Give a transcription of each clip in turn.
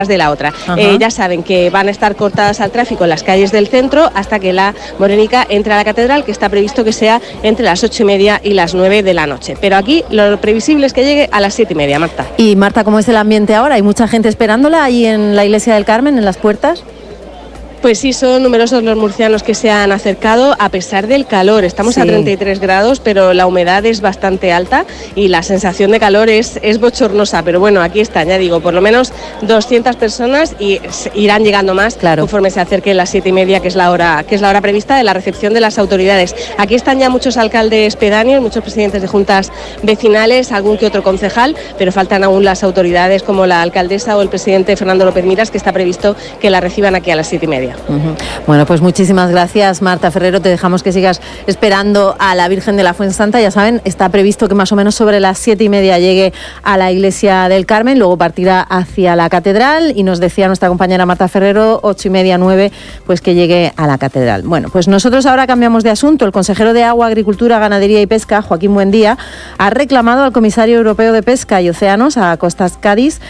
de la otra. Ya saben que van a estar cortadas al tráfico en las calles del centro hasta que la Morenica entre a la catedral, que está previsto que sea entre las 8:30 y las 9 de la noche. Pero aquí lo previsible es que llegue a las 7:30, Marta. Y Marta, ¿cómo es el ambiente ahora? ¿Hay mucha gente esperándola ahí en la Iglesia del Carmen, en las puertas? Pues sí, son numerosos los murcianos que se han acercado a pesar del calor. Estamos a 33 grados, pero la humedad es bastante alta y la sensación de calor es bochornosa. Pero bueno, aquí están, ya digo, por lo menos 200 personas y irán llegando más conforme se acerquen las 7:30, que es la hora prevista de la recepción de las autoridades. Aquí están ya muchos alcaldes pedáneos, muchos presidentes de juntas vecinales, algún que otro concejal, pero faltan aún las autoridades como la alcaldesa o el presidente Fernando López Miras, que está previsto que la reciban aquí a las 7:30. Bueno, pues muchísimas gracias, Marta Ferrero. Te dejamos que sigas esperando a la Virgen de la Fuensanta. Ya saben, está previsto que más o menos sobre las 7:30 llegue a la Iglesia del Carmen, luego partirá hacia la Catedral y nos decía nuestra compañera Marta Ferrero, 8:30, 9, pues que llegue a la Catedral. Bueno, pues nosotros ahora cambiamos de asunto. El consejero de Agua, Agricultura, Ganadería y Pesca, Joaquín Buendía, ha reclamado al comisario europeo de Pesca y Océanos, a Costas Cádiz,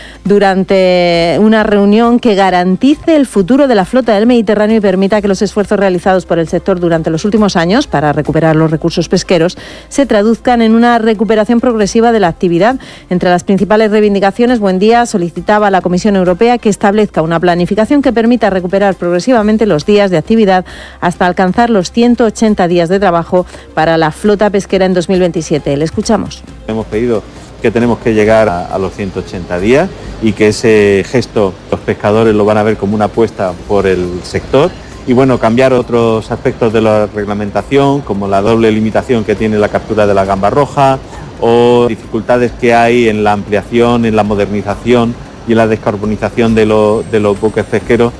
durante una reunión que garantice el futuro de la flota del Mediterráneo y permita que los esfuerzos realizados por el sector durante los últimos años para recuperar los recursos pesqueros se traduzcan en una recuperación progresiva de la actividad. Entre las principales reivindicaciones, Buendía solicitaba a la Comisión Europea que establezca una planificación que permita recuperar progresivamente los días de actividad hasta alcanzar los 180 días de trabajo para la flota pesquera en 2027. Le escuchamos. Hemos pedido que tenemos que llegar a los 180 días y que ese gesto los pescadores lo van a ver como una apuesta por el sector y bueno, cambiar otros aspectos de la reglamentación como la doble limitación que tiene la captura de la gamba roja o dificultades que hay en la ampliación, en la modernización y en la descarbonización de los buques pesqueros.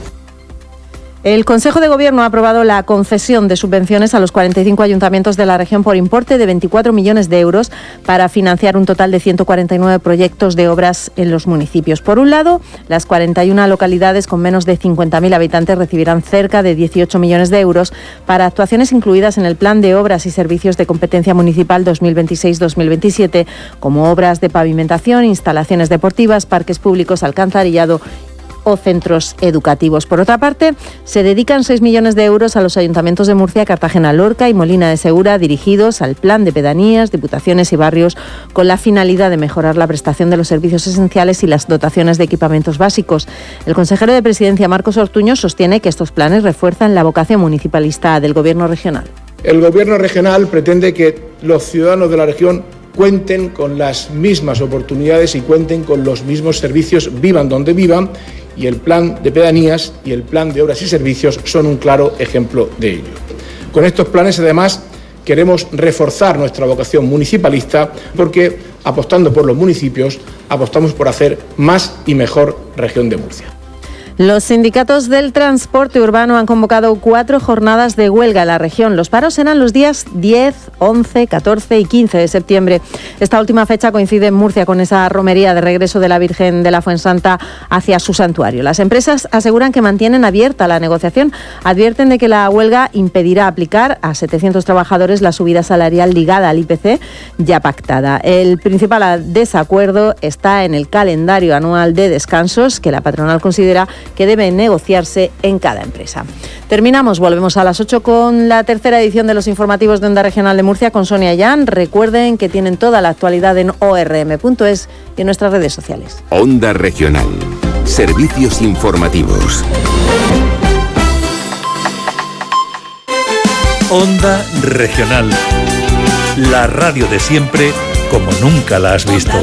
El Consejo de Gobierno ha aprobado la concesión de subvenciones a los 45 ayuntamientos de la región por importe de 24 millones de euros para financiar un total de 149 proyectos de obras en los municipios. Por un lado, las 41 localidades con menos de 50.000 habitantes recibirán cerca de 18 millones de euros para actuaciones incluidas en el Plan de Obras y Servicios de Competencia Municipal 2026-2027, como obras de pavimentación, instalaciones deportivas, parques públicos, alcantarillado o centros educativos. Por otra parte, se dedican 6 millones de euros a los ayuntamientos de Murcia, Cartagena, Lorca y Molina de Segura, dirigidos al plan de pedanías, diputaciones y barrios, con la finalidad de mejorar la prestación de los servicios esenciales y las dotaciones de equipamientos básicos. El consejero de Presidencia, Marcos Ortuño, sostiene que estos planes refuerzan la vocación municipalista del Gobierno regional. El Gobierno regional pretende que los ciudadanos de la región cuenten con las mismas oportunidades y cuenten con los mismos servicios, vivan donde vivan, y el plan de pedanías y el plan de obras y servicios son un claro ejemplo de ello. Con estos planes, además, queremos reforzar nuestra vocación municipalista porque, apostando por los municipios, apostamos por hacer más y mejor región de Murcia. Los sindicatos del transporte urbano han convocado 4 jornadas de huelga en la región. Los paros serán los días 10, 11, 14 y 15 de septiembre. Esta última fecha coincide en Murcia con esa romería de regreso de la Virgen de la Fuensanta hacia su santuario. Las empresas aseguran que mantienen abierta la negociación. Advierten de que la huelga impedirá aplicar a 700 trabajadores la subida salarial ligada al IPC ya pactada. El principal desacuerdo está en el calendario anual de descansos que la patronal considera que debe negociarse en cada empresa. Terminamos, volvemos a las 8 con la tercera edición de los informativos de Onda Regional de Murcia con Sonia Yan. Recuerden que tienen toda la actualidad en orm.es y en nuestras redes sociales. Onda Regional. Servicios informativos. Onda Regional. La radio de siempre como nunca la has visto.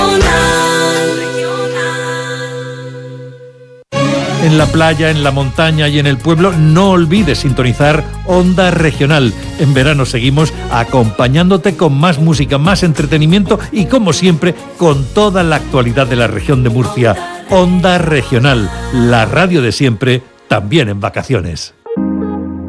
En la playa, en la montaña y en el pueblo, no olvides sintonizar Onda Regional. En verano seguimos acompañándote con más música, más entretenimiento y, como siempre, con toda la actualidad de la región de Murcia. Onda Regional, la radio de siempre, también en vacaciones.